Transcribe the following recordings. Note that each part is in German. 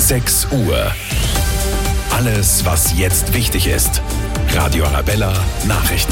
6 Uhr. Alles, was jetzt wichtig ist. Radio Arabella Nachrichten.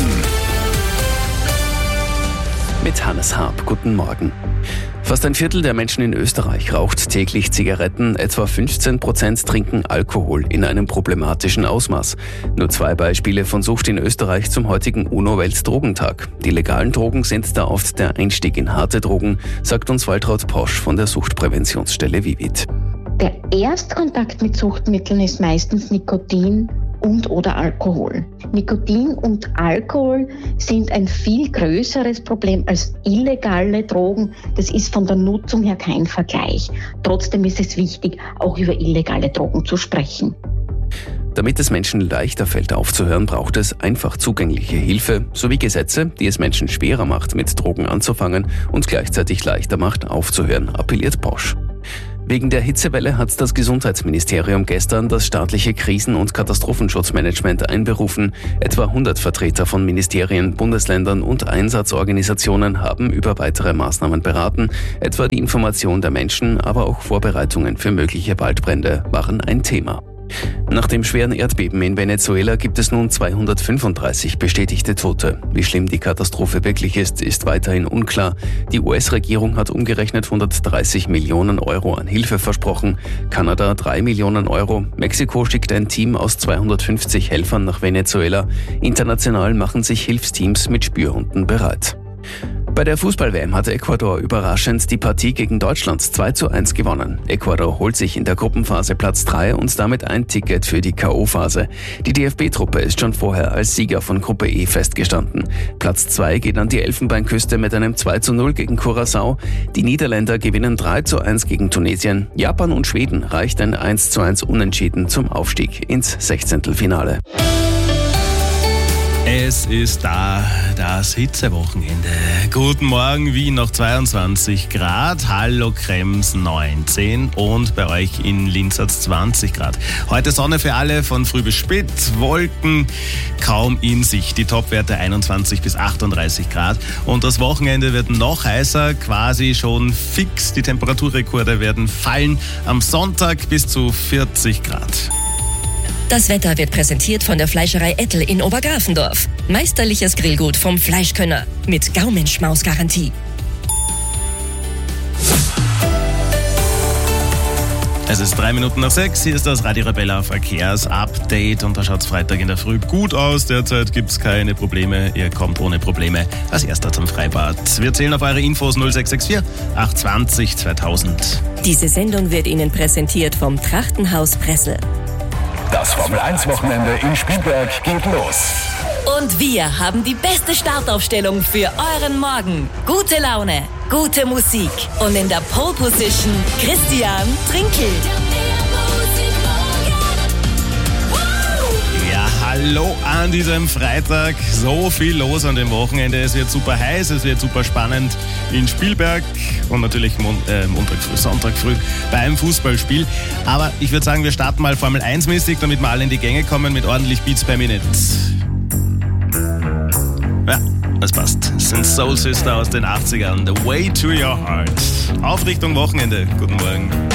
Mit Hannes Harp. Guten Morgen. Fast ein Viertel der Menschen in Österreich raucht täglich Zigaretten, etwa 15% trinken Alkohol in einem problematischen Ausmaß. Nur 2 Beispiele von Sucht in Österreich zum heutigen UNO-Weltdrogentag. Die legalen Drogen sind da oft der Einstieg in harte Drogen, sagt uns Waltraud Posch von der Suchtpräventionsstelle Vivit. Der Erstkontakt mit Suchtmitteln ist meistens Nikotin und/oder Alkohol. Nikotin und Alkohol sind ein viel größeres Problem als illegale Drogen. Das ist von der Nutzung her kein Vergleich. Trotzdem ist es wichtig, auch über illegale Drogen zu sprechen. Damit es Menschen leichter fällt aufzuhören, braucht es einfach zugängliche Hilfe sowie Gesetze, die es Menschen schwerer macht, mit Drogen anzufangen und gleichzeitig leichter macht, aufzuhören, appelliert Posch. Wegen der Hitzewelle hat das Gesundheitsministerium gestern das staatliche Krisen- und Katastrophenschutzmanagement einberufen. Etwa 100 Vertreter von Ministerien, Bundesländern und Einsatzorganisationen haben über weitere Maßnahmen beraten. Etwa die Information der Menschen, aber auch Vorbereitungen für mögliche Waldbrände waren ein Thema. Nach dem schweren Erdbeben in Venezuela gibt es nun 235 bestätigte Tote. Wie schlimm die Katastrophe wirklich ist weiterhin unklar. Die US-Regierung hat umgerechnet 130 Millionen Euro an Hilfe versprochen. Kanada 3 Millionen Euro. Mexiko schickt ein Team aus 250 Helfern nach Venezuela. International machen sich Hilfsteams mit Spürhunden bereit. Bei der Fußball-WM hatte Ecuador überraschend die Partie gegen Deutschland 2:1 gewonnen. Ecuador holt sich in der Gruppenphase Platz 3 und damit ein Ticket für die K.O.-Phase. Die DFB-Truppe ist schon vorher als Sieger von Gruppe E festgestanden. Platz 2 geht an die Elfenbeinküste mit einem 2:0 gegen Curaçao. Die Niederländer gewinnen 3:1 gegen Tunesien. Japan und Schweden reicht ein 1:1 Unentschieden zum Aufstieg ins 16. Es ist da, das Hitzewochenende. Guten Morgen, Wien noch 22 Grad, Hallo Krems 19 und bei euch in Linz hat es 20 Grad. Heute Sonne für alle von früh bis spät, Wolken kaum in Sicht. Die Topwerte 21 bis 38 Grad und das Wochenende wird noch heißer, quasi schon fix. Die Temperaturrekorde werden fallen, am Sonntag bis zu 40 Grad. Das Wetter wird präsentiert von der Fleischerei Ettel in Obergrafendorf. Meisterliches Grillgut vom Fleischkönner mit Gaumenschmaus-Garantie. Es ist 6:03. Hier ist das Radio Arabella Verkehrsupdate und da schaut es Freitag in der Früh gut aus. Derzeit gibt es keine Probleme. Ihr kommt ohne Probleme als Erster zum Freibad. Wir zählen auf eure Infos 0664 820 2000. Diese Sendung wird Ihnen präsentiert vom Trachtenhaus Pressel. Das Formel-1-Wochenende in Spielberg geht los. Und wir haben die beste Startaufstellung für euren Morgen. Gute Laune, gute Musik und in der Pole Position Christian Trinkel. Ja, hallo an diesem Freitag. So viel los an dem Wochenende. Es wird super heiß, es wird super spannend in Spielberg und natürlich Sonntag früh beim Fußballspiel. Aber ich würde sagen, wir starten mal Formel 1-mäßig, damit wir alle in die Gänge kommen mit ordentlich Beats per Minute. Ja, das passt. Das sind Soul Sister aus den 80ern. The Way to Your Heart. Auf Richtung Wochenende. Guten Morgen.